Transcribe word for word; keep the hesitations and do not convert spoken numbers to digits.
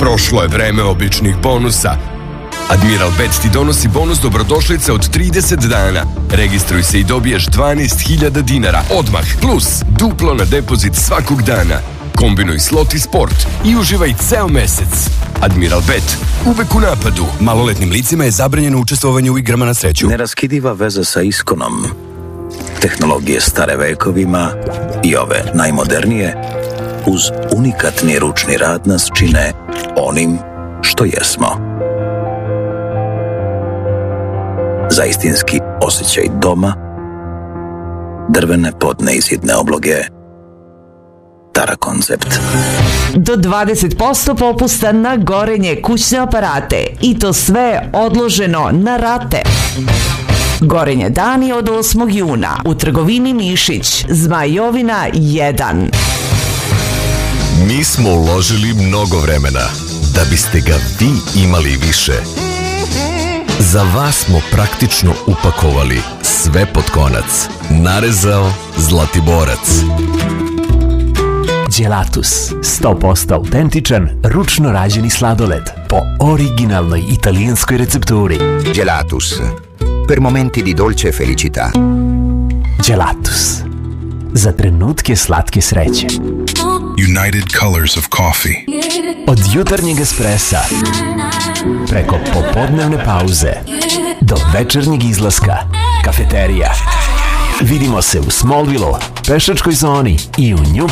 Prošlo je vreme običnih bonusa. Admiral Bet ti donosi bonus dobrodošlice od trideset dana. Registruj se i dobiješ dvanaest hiljada dinara odmah, plus duplo na depozit svakog dana. Kombinuj slot i sport i uživaj ceo mesec. Admiral Bet, uvek u napadu. Maloletnim licima je zabranjeno učestvovanje u igrama na sreću. Neraskidiva veza sa Iskonom. Tehnologije stare vekovima i ove najmodernije, uz unikatni ručni rad nas čine onim što jesmo. Za istinski osjećaj doma, drvene podne izidne obloge, Tara Koncept. Do dvadeset posto popusta na Gorenje kućne aparate i to sve odloženo na rate. Gorenje dani od osmog juna u trgovini Mišić, Zmajovina jedan. Mi smo uložili mnogo vremena da biste ga vi imali više. Za vas smo praktično upakovali sve pod konac. Narezao Zlatiborac. Gelatus, sto posto autentičan, ručno rađeni sladoled po originalnoj italijanskoj recepturi. Gelatus, per momenti di dolce felicità. Gelatus, za trenutke slatke sreće. United Colors of Coffee. Od jutarnjeg espresa, preko popodnevne pauze, do večernjeg izlaska, kafeterija. Vidimo se u Smallville-u, pešačkoj zoni i u New